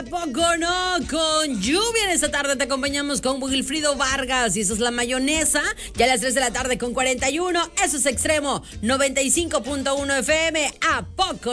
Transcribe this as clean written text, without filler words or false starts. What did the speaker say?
poco no? Con lluvia en esta tarde te acompañamos con Wilfrido Vargas y eso es La Mayonesa. Ya a las 3 de la tarde con 41. Eso es Extremo 95.1 FM. ¿A poco